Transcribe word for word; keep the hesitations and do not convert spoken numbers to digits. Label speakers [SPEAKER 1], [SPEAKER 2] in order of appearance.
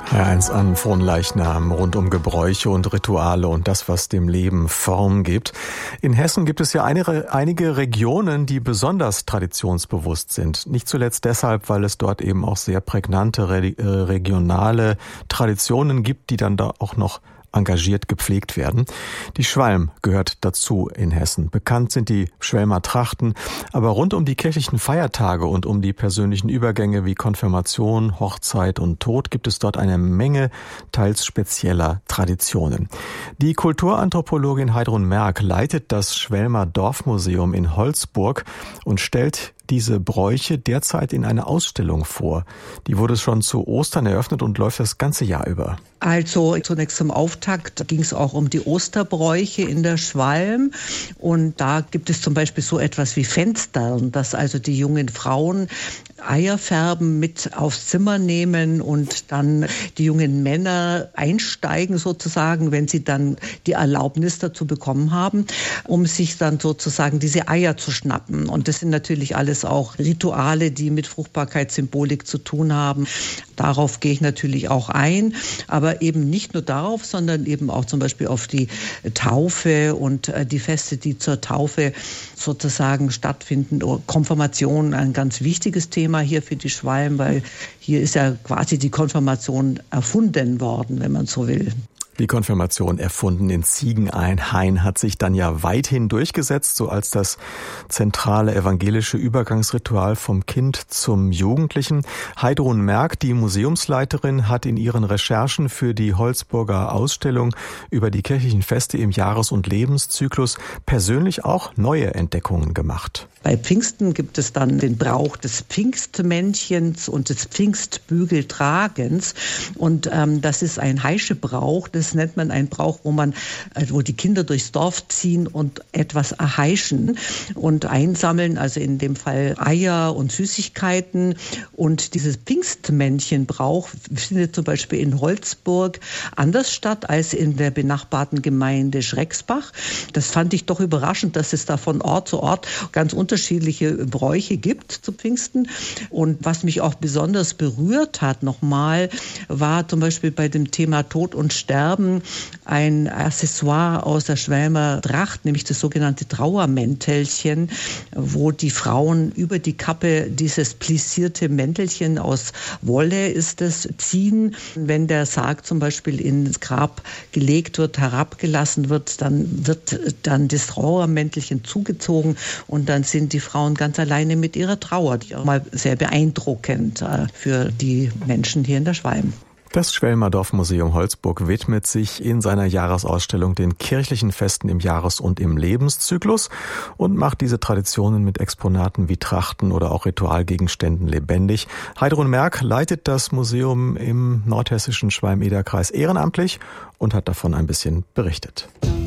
[SPEAKER 1] Ja, eins an Fronleichnam rund um Gebräuche und Rituale und das, was dem Leben Form gibt. In Hessen gibt es ja einige, einige Regionen, die besonders traditionsbewusst sind. Nicht zuletzt deshalb, weil es dort eben auch sehr prägnante re- regionale Traditionen gibt, die dann da auch noch engagiert gepflegt werden. Die Schwalm gehört dazu in Hessen. Bekannt sind die Schwelmer Trachten, aber rund um die kirchlichen Feiertage und um die persönlichen Übergänge wie Konfirmation, Hochzeit und Tod gibt es dort eine Menge teils spezieller Traditionen. Die Kulturanthropologin Heidrun Merk leitet das Schwelmer Dorfmuseum in Holzburg und stellt diese Bräuche derzeit in einer Ausstellung vor. Die wurde schon zu Ostern eröffnet und läuft das ganze Jahr über.
[SPEAKER 2] Also zunächst zum Auftakt ging es auch um die Osterbräuche in der Schwalm. Und da gibt es zum Beispiel so etwas wie Fenstern, dass also die jungen Frauen Eierfärben mit aufs Zimmer nehmen und dann die jungen Männer einsteigen sozusagen, wenn sie dann die Erlaubnis dazu bekommen haben, um sich dann sozusagen diese Eier zu schnappen. Und das sind natürlich alles auch Rituale, die mit Fruchtbarkeitssymbolik zu tun haben. Darauf gehe ich natürlich auch ein, aber eben nicht nur darauf, sondern eben auch zum Beispiel auf die Taufe und die Feste, die zur Taufe sozusagen stattfinden. Konfirmation, ein ganz wichtiges Thema hier für die Schwalm, weil hier ist ja quasi die Konfirmation erfunden worden, wenn man so will.
[SPEAKER 1] Die Konfirmation erfunden in Ziegenhain hat sich dann ja weithin durchgesetzt, so als das zentrale evangelische Übergangsritual vom Kind zum Jugendlichen. Heidrun Merk, die Museumsleiterin, hat in ihren Recherchen für die Holzburger Ausstellung über die kirchlichen Feste im Jahres- und Lebenszyklus persönlich auch neue Entdeckungen gemacht.
[SPEAKER 2] Bei Pfingsten gibt es dann den Brauch des Pfingstmännchens und des Pfingstbügeltragens. Und ähm, das ist ein Heischebrauch. Das nennt man einen Brauch, wo man, wo die Kinder durchs Dorf ziehen und etwas erheischen und einsammeln. Also in dem Fall Eier und Süßigkeiten. Und dieses Pfingstmännchenbrauch findet zum Beispiel in Holzburg anders statt als in der benachbarten Gemeinde Schrecksbach. Das fand ich doch überraschend, dass es da von Ort zu Ort ganz unterschiedliche Bräuche gibt zu Pfingsten. Und was mich auch besonders berührt hat nochmal, war zum Beispiel bei dem Thema Tod und Sterben ein Accessoire aus der Schwelmer Tracht, nämlich das sogenannte Trauermäntelchen, wo die Frauen über die Kappe dieses plissierte Mäntelchen aus Wolle ist es ziehen. Wenn der Sarg zum Beispiel ins Grab gelegt wird, herabgelassen wird, dann wird dann das Trauermäntelchen zugezogen und dann sind die Frauen ganz alleine mit ihrer Trauer. Die auch mal sehr beeindruckend für die Menschen hier in der Schwalm.
[SPEAKER 1] Das Schwelmer Dorfmuseum Holzburg widmet sich in seiner Jahresausstellung den kirchlichen Festen im Jahres- und im Lebenszyklus und macht diese Traditionen mit Exponaten wie Trachten oder auch Ritualgegenständen lebendig. Heidrun Merk leitet das Museum im nordhessischen Schwalm-Eder-Kreis ehrenamtlich und hat davon ein bisschen berichtet.